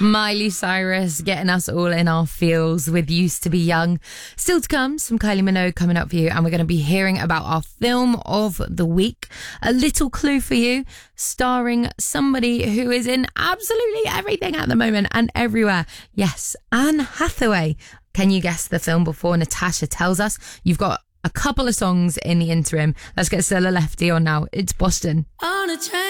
Miley Cyrus getting us all in our feels with Used to Be Young. Still to come, some Kylie Minogue coming up for you, and we're going to be hearing about our film of the week. A little clue for you, starring somebody who is in absolutely everything at the moment and everywhere. Yes, Anne Hathaway. Can you guess the film before Natasha tells us? You've got a couple of songs in the interim. Let's get Stella Lefty on now. It's Boston. On a train.